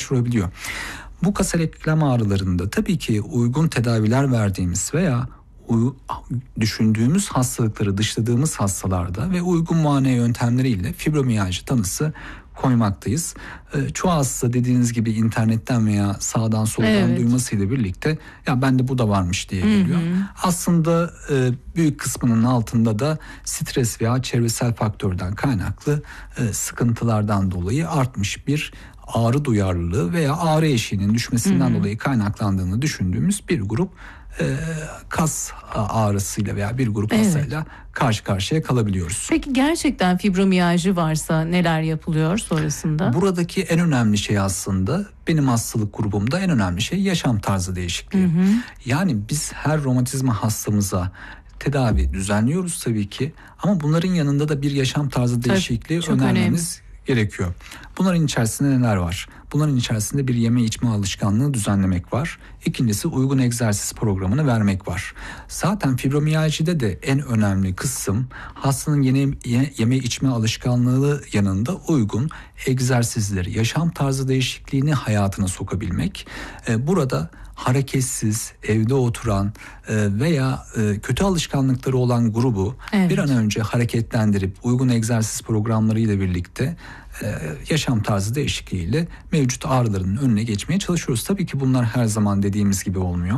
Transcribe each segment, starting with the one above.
başvurabiliyor. Bu kasal eklem ağrılarında tabii ki uygun tedaviler verdiğimiz veya düşündüğümüz hastalıkları dışladığımız hastalarda ve uygun muayene yöntemleriyle fibromiyalji tanısı koymaktayız. Çoğu hasta dediğiniz gibi internetten veya sağdan soldan duymasıyla birlikte ya bende bu da varmış diye geliyor. Aslında büyük kısmının altında da stres veya çevresel faktörden kaynaklı sıkıntılardan dolayı artmış bir ağrı duyarlılığı veya ağrı eşiğinin düşmesinden dolayı kaynaklandığını düşündüğümüz bir grup kas ağrısıyla veya bir grup hastayla karşı karşıya kalabiliyoruz. Peki gerçekten fibromiyalji varsa neler yapılıyor sonrasında? Buradaki en önemli şey aslında benim hastalık grubumda en önemli şey yaşam tarzı değişikliği. Yani biz her romatizma hastamıza tedavi düzenliyoruz tabii ki ama bunların yanında da bir yaşam tarzı değişikliği önermemiz gerekiyor. Bunların içerisinde neler var? Bunların içerisinde bir yeme içme alışkanlığı düzenlemek var. İkincisi uygun egzersiz programını vermek var. Zaten fibromiyajide de en önemli kısım hastanın yeme içme alışkanlığı yanında uygun egzersizleri, yaşam tarzı değişikliğini hayatına sokabilmek. Burada hareketsiz, evde oturan veya kötü alışkanlıkları olan grubu bir an önce hareketlendirip uygun egzersiz programları ile birlikte yaşam tarzı değişikliğiyle mevcut ağrıların önüne geçmeye çalışıyoruz. Tabii ki bunlar her zaman dediğimiz gibi olmuyor.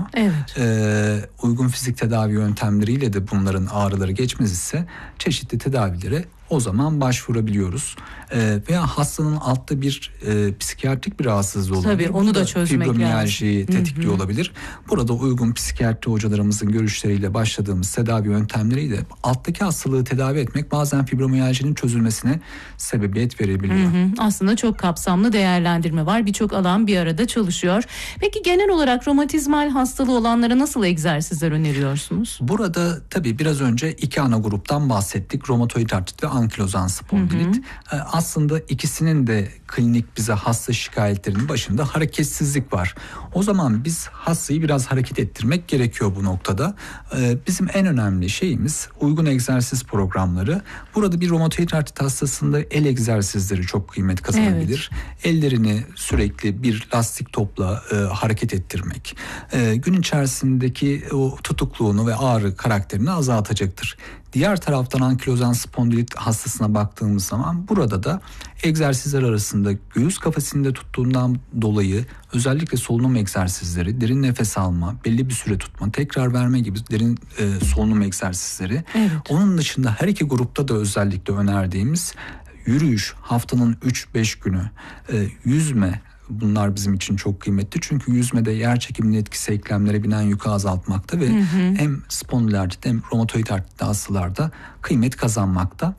Uygun fizik tedavi yöntemleriyle de bunların ağrıları geçmez ise çeşitli tedavilere o zaman başvurabiliyoruz. Veya hastanın altta bir psikiyatrik bir rahatsızlığı olabilir. Tabii onu da çözmek lazım. Fibromiyaljiyi tetikliyor olabilir. Burada uygun psikiyatri hocalarımızın görüşleriyle başladığımız tedavi yöntemleriyle alttaki hastalığı tedavi etmek bazen fibromiyajinin çözülmesine sebebiyet verebiliyor. Aslında çok kapsamlı değerlendirme var. Birçok alan bir arada çalışıyor. Peki genel olarak romatizmal hastalığı olanlara nasıl egzersizler öneriyorsunuz? Burada tabii biraz önce iki ana gruptan bahsettik. Romatoid artrit ve ankilozan spondilit. Aslında ikisinin de klinik bize hasta şikayetlerinin başında hareketsizlik var. O zaman biz hastayı biraz hareket ettirmek gerekiyor bu noktada. Bizim en önemli şeyimiz uygun egzersiz programları. Burada bir romatoid artrit hastasında el egzersizleri çok kıymet kazanabilir. Ellerini sürekli bir lastik topla hareket ettirmek gün içerisindeki o tutukluğunu ve ağrı karakterini azaltacaktır. Diğer taraftan ankilozan spondilit hastasına baktığımız zaman burada da egzersizler arasında göğüs kafesinde tuttuğundan dolayı özellikle solunum egzersizleri, derin nefes alma, belli bir süre tutma, tekrar verme gibi derin solunum egzersizleri. Onun dışında her iki grupta da özellikle önerdiğimiz yürüyüş, haftanın 3-5 günü, yüzme. Bunlar bizim için çok kıymetli çünkü yüzmede yer çekiminin etkisi eklemlere binen yükü azaltmakta ve hem spondilartit hem romatoid artrit hastalarda kıymet kazanmakta.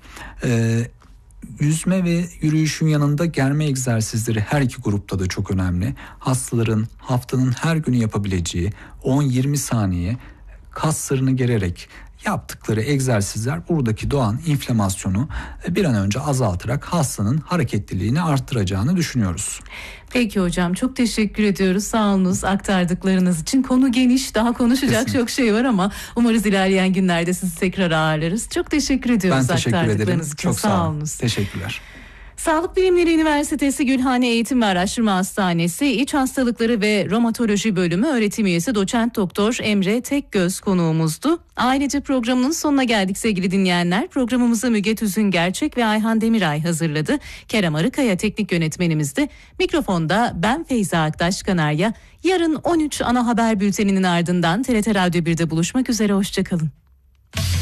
Yüzme ve yürüyüşün yanında germe egzersizleri her iki grupta da çok önemli. Hastaların haftanın her günü yapabileceği 10-20 saniye kaslarını gererek yaptıkları egzersizler buradaki doğan inflamasyonu bir an önce azaltarak hastanın hareketliliğini arttıracağını düşünüyoruz. Peki hocam, çok teşekkür ediyoruz. Sağ olunuz aktardıklarınız için. Konu geniş, daha konuşacak Kesinlikle. Çok şey var ama umarız ilerleyen günlerde sizi tekrar ağırlarız. Çok teşekkür ediyoruz aktardıklarınız için. Ben teşekkür ederim. Çok sağ olun. Olunuz. Teşekkürler. Sağlık Bilimleri Üniversitesi Gülhane Eğitim ve Araştırma Hastanesi İç Hastalıkları ve Romatoloji Bölümü öğretim üyesi doçent doktor Emre Tekgöz konuğumuzdu. Ailece programının sonuna geldik sevgili dinleyenler. Programımızı Müge Tüzün Gerçek ve Ayhan Demiray hazırladı. Kerem Arıkaya teknik yönetmenimizdi. Mikrofonda ben Feyza Aktaş Kanarya. Yarın 13 ana haber bülteninin ardından TRT Radyo 1'de buluşmak üzere. Hoşçakalın.